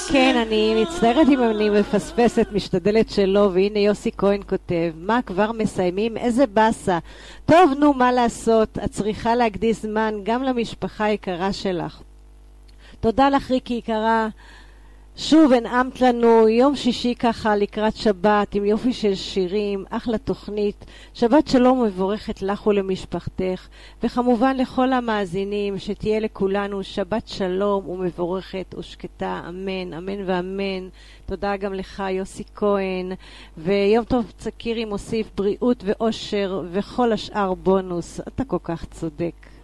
כן, אני מצטערת אם אני מפספסת, משתדלת שלא, והנה יוסי כהן כותב, מה כבר מסיימים? איזה בסה. טוב, נו, מה לעשות? את צריכה להקדיש זמן גם למשפחה היקרה שלך. תודה לך, ריקי יקרה. שוב הנעמת לנו יום שישי ככה לקראת שבת עם יופי של שירים, אחלה תוכנית. שבת שלום מבורכת לך ולמשפחתך, וכמובן לכל המאזינים, שתהיה לכולנו שבת שלום ומבורכת ושקטה, אמן, אמן ואמן. תודה גם לך יוסי כהן, ויום טוב צקירי מוסיף בריאות ואושר וכל השאר בונוס. אתה כל כך צודק.